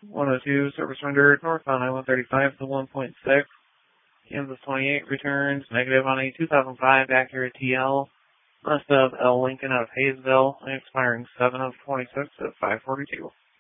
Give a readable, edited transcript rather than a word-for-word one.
102, service rendered northbound I-135 to 1.6. Kansas 28 returns negative on a 2005 Acura TL. West of L. Lincoln out of Hayesville, expiring 7 of 26 at 542.